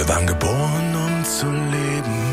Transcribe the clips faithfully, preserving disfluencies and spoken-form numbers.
Wir waren geboren, um zu leben.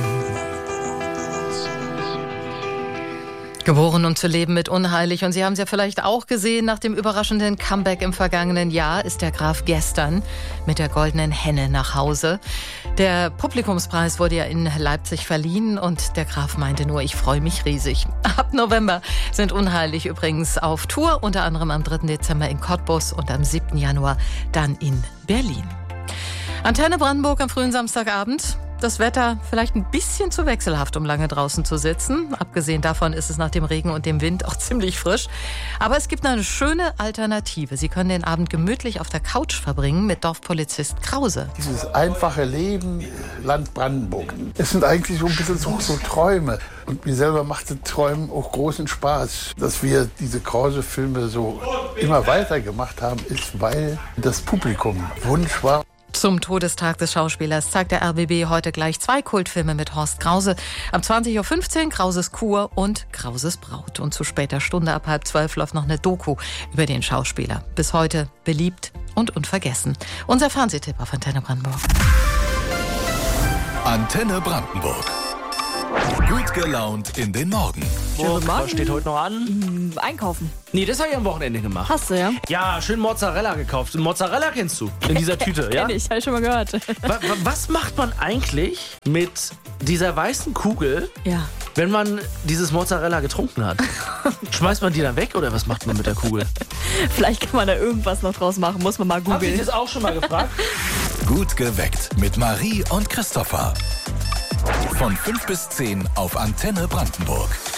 Geboren, um zu leben mit Unheilig. Und Sie haben es ja vielleicht auch gesehen, nach dem überraschenden Comeback im vergangenen Jahr ist der Graf gestern mit der Goldenen Henne nach Hause. Der Publikumspreis wurde ja in Leipzig verliehen und der Graf meinte nur, ich freue mich riesig. Ab November sind Unheilig übrigens auf Tour, unter anderem am dritten Dezember in Cottbus und am siebten Januar dann in Berlin. Antenne Brandenburg am frühen Samstagabend. Das Wetter vielleicht ein bisschen zu wechselhaft, um lange draußen zu sitzen. Abgesehen davon ist es nach dem Regen und dem Wind auch ziemlich frisch. Aber es gibt eine schöne Alternative. Sie können den Abend gemütlich auf der Couch verbringen mit Dorfpolizist Krause. Dieses einfache Leben, Land Brandenburg. Es sind eigentlich so ein bisschen so, so Träume. Und mir selber macht das Träumen auch großen Spaß. Dass wir diese Krause-Filme so immer weiter gemacht haben, ist, weil das Publikum Wunsch war. Zum Todestag des Schauspielers zeigt der R B B heute gleich zwei Kultfilme mit Horst Krause. Ab zwanzig Uhr fünfzehn Krauses Kur und Krauses Braut. Und zu später Stunde ab halb zwölf läuft noch eine Doku über den Schauspieler. Bis heute beliebt und unvergessen. Unser Fernsehtipp auf Antenne Brandenburg. Antenne Brandenburg. Gut gelaunt in den Morgen. Oh, was steht heute noch an? Mm, einkaufen. Nee, das habe ich am Wochenende gemacht. Hast du, ja? Ja, schön Mozzarella gekauft. Mozzarella kennst du in dieser Tüte, ja? Kenn ich, habe ich schon mal gehört. wa- wa- was macht man eigentlich mit dieser weißen Kugel, Ja. wenn man dieses Mozzarella getrunken hat? Schmeißt man die dann weg oder was macht man mit der Kugel? Vielleicht kann man da irgendwas noch draus machen. Muss man mal Hab ich googeln. das auch schon mal gefragt? Gut geweckt mit Marie und Christopher. Von fünf bis zehn auf Antenne Brandenburg.